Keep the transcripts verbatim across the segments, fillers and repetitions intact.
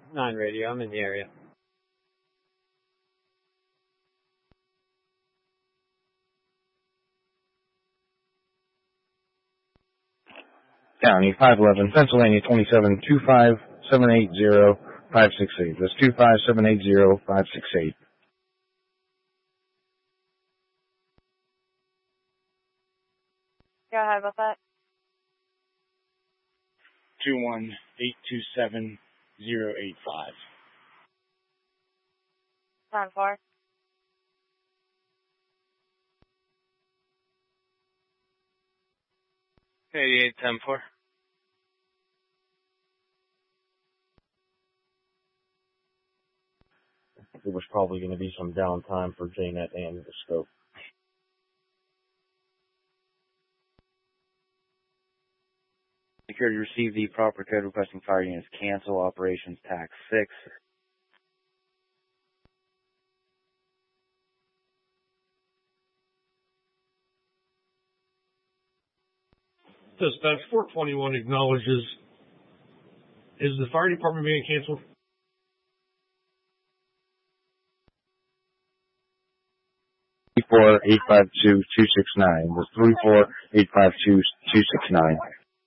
nine radio, I'm in the area. County, five eleven, Pennsylvania, twenty-seven, two five seven eight zero five six eight. That's two five seven eight zero five six eight. Go ahead with that. two one eight two seven zero eight five. Time for. eighty-eight ten four. There was probably going to be some downtime for J net and the scope. Security received the proper code requesting fire units cancel operations tax six. Dispatch four twenty-one acknowledges. Is the fire department being canceled? three four eight five two two six nine. That's three four eight five two two six nine.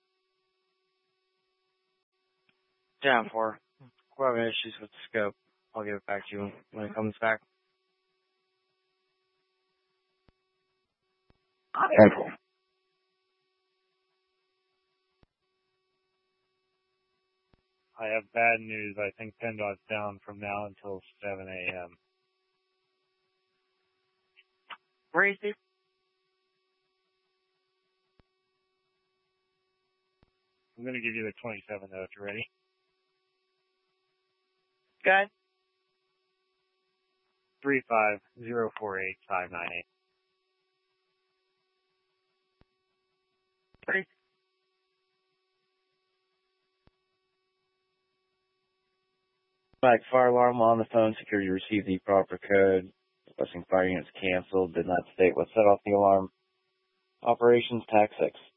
Down four. We're having issues with the scope. I'll give it back to you when it comes back. Central. I have bad news. I think PennDOT's down from now until seven a.m. Where is he? I'm going to give you the twenty-seven though if you're ready. Good. three five zero four eight five nine eight. Three. Back fire alarm on the phone. Security received the proper code. Requesting fire units canceled. Did not state what set off the alarm. Operations tax six.